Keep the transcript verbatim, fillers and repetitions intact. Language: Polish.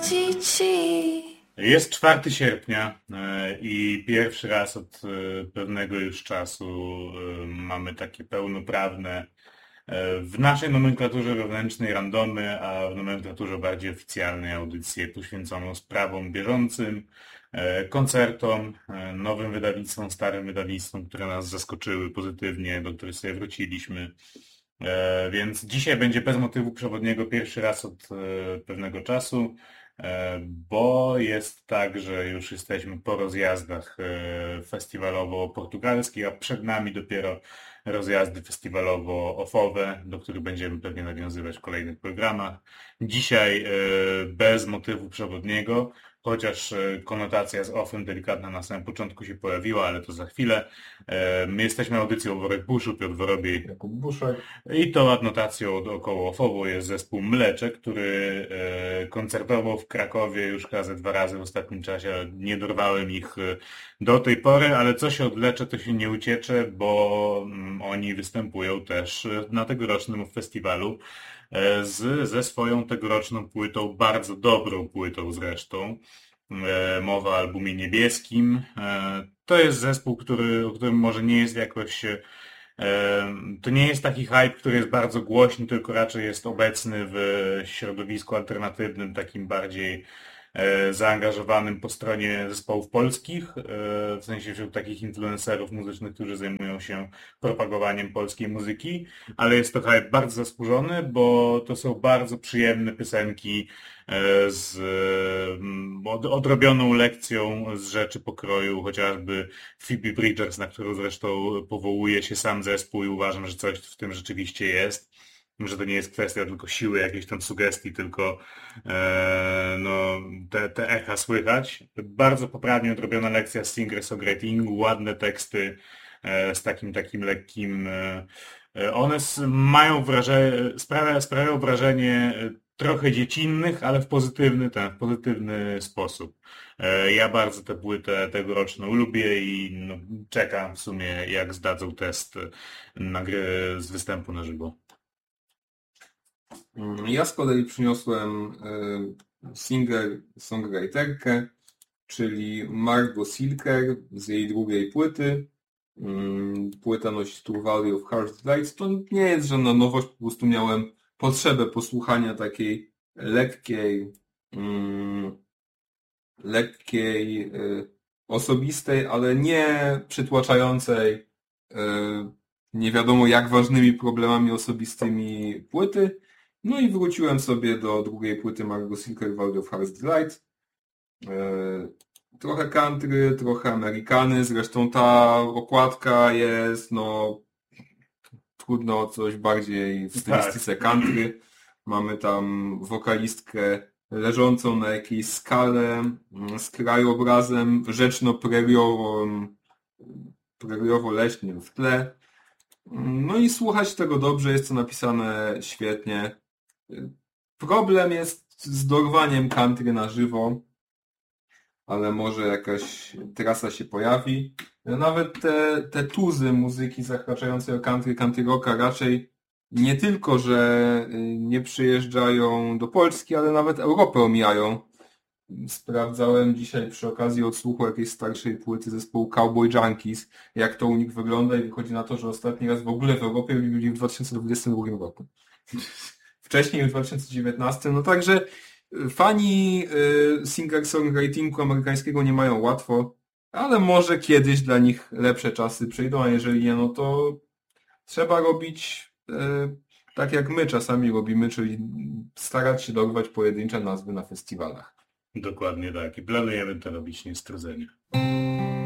Jest czwartego sierpnia i pierwszy raz od pewnego już czasu mamy takie pełnoprawne w naszej nomenklaturze wewnętrznej randomy, a w nomenklaturze bardziej oficjalnej audycję poświęconą sprawom bieżącym, koncertom, nowym wydawnictwom, starym wydawnictwom, które nas zaskoczyły pozytywnie, do których sobie wróciliśmy. Więc dzisiaj będzie bez motywu przewodniego pierwszy raz od pewnego czasu, bo jest tak, że już jesteśmy po rozjazdach festiwalowo-portugalskich, a przed nami dopiero rozjazdy festiwalowo-ofowe, do których będziemy pewnie nawiązywać w kolejnych programach. Dzisiaj bez motywu przewodniego, chociaż konotacja z offem delikatna na samym początku się pojawiła, ale to za chwilę. My jesteśmy audycją Worek Buszu, Piotr Worobiej, Jakub Buszek. I tą adnotacją około ofową jest zespół Mleczek, który koncertował w Krakowie już chyba ze dwa razy w ostatnim czasie, ale nie dorwałem ich do tej pory, ale co się odlecze, to się nie uciecze, bo oni występują też na tegorocznym festiwalu z, ze swoją tegoroczną płytą, bardzo dobrą płytą zresztą. Mowa o albumie Niebieskim. To jest zespół, który, o którym może nie jest jakoś... To nie jest taki hype, który jest bardzo głośny, tylko raczej jest obecny w środowisku alternatywnym, takim bardziej zaangażowanym po stronie zespołów polskich, w sensie wśród takich influencerów muzycznych, którzy zajmują się propagowaniem polskiej muzyki, ale jest to hype bardzo zasłużony, bo to są bardzo przyjemne piosenki z odrobioną lekcją z rzeczy pokroju, chociażby Phoebe Bridgers, na którą zresztą powołuje się sam zespół i uważam, że coś w tym rzeczywiście jest. Że to nie jest kwestia tylko siły jakiejś tam sugestii, tylko e, no, te, te echa słychać. Bardzo poprawnie odrobiona lekcja singer-songwritingu, ładne teksty e, z takim takim lekkim... E, one mają wrażenie, sprawia, sprawiają wrażenie trochę dziecinnych, ale w pozytywny, ten, w pozytywny sposób. E, ja bardzo tę płytę tegoroczną lubię i no, czekam w sumie, jak zdadzą test na gry z występu na żywo. Ja z kolei przyniosłem singer-songwriterkę, czyli Margot Silker z jej drugiej płyty. Płyta nosi tytuł Valley of Harsh Delights. To nie jest żadna nowość, po prostu miałem potrzebę posłuchania takiej lekkiej, lekkiej, osobistej, ale nie przytłaczającej nie wiadomo jak ważnymi problemami osobistymi płyty. No i wróciłem sobie do drugiej płyty Margot Silker, Valley of Harsh Delights. Trochę country, trochę Amerykany, zresztą ta okładka jest, no, trudno o coś bardziej w stylistyce country. Mamy tam wokalistkę leżącą na jakiejś skale z krajobrazem rzeczno-preriowym, preriowo-leśnym w tle. No i słuchać tego dobrze, jest to napisane świetnie. Problem jest z dorwaniem country na żywo, ale może jakaś trasa się pojawi. Nawet te, te tuzy muzyki zakraczającej o country, country rocka raczej nie tylko, że nie przyjeżdżają do Polski, ale nawet Europę omijają. Sprawdzałem dzisiaj przy okazji odsłuchu jakiejś starszej płyty zespołu Cowboy Junkies, jak to u nich wygląda i wychodzi na to, że ostatni raz w ogóle w Europie byli w dwa tysiące dwudziestym drugim roku. Wcześniej w dwa tysiące dziewiętnastym. No także fani y, singer-songwritingu amerykańskiego nie mają łatwo, ale może kiedyś dla nich lepsze czasy przyjdą, a jeżeli nie, no to trzeba robić y, tak jak my czasami robimy, czyli starać się dorwać pojedyncze nazwy na festiwalach. Dokładnie tak. I planujemy to robić niestrudzenie.